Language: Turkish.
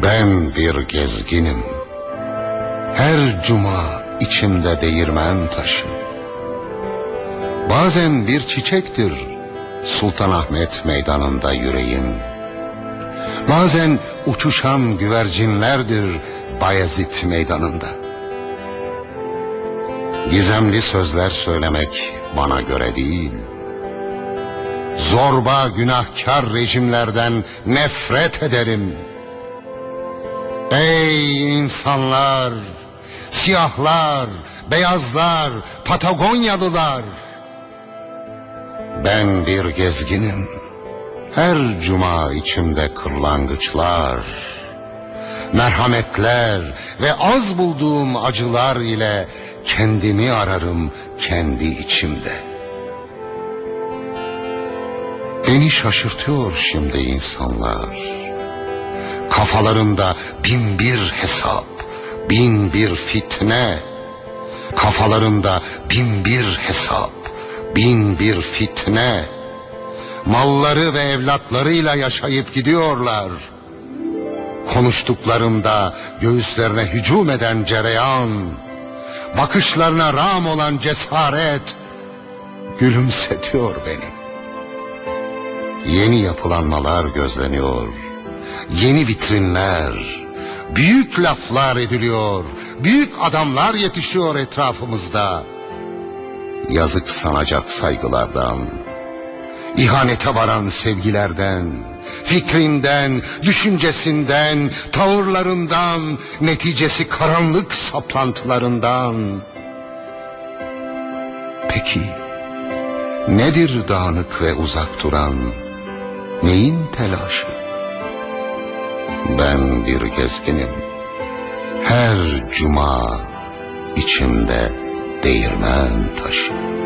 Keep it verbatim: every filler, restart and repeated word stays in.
Ben bir gezginim. Her cuma içimde değirmen taşı. Bazen bir çiçektir Sultanahmet meydanında yüreğim. Bazen uçuşan güvercinlerdir Bayezid meydanında. Gizemli sözler söylemek bana göre değil. Zorba günahkar rejimlerden nefret ederim. Ey insanlar, siyahlar, beyazlar, Patagonyalılar! Ben bir gezginim. Her cuma içimde kırlangıçlar, merhametler ve az bulduğum acılar ile kendimi ararım kendi içimde. Beni şaşırtıyor şimdi insanlar. Kafalarında bin bir hesap, bin bir fitne. Kafalarında bin bir hesap, bin bir fitne. Malları ve evlatlarıyla yaşayıp gidiyorlar. Konuştuklarında göğüslerine hücum eden cereyan, bakışlarına rağm olan cesaret gülümsetiyor beni. Yeni yapılanmalar gözleniyor, yeni vitrinler, büyük laflar ediliyor, büyük adamlar yetişiyor etrafımızda. Yazık sanacak saygılardan, İhanete varan sevgilerden, fikrinden, düşüncesinden, tavırlarından, neticesi karanlık saplantılarından. Peki, nedir dağınık ve uzak duran, neyin telaşı? Ben bir gezginim, her cuma içimde değirmen taşı.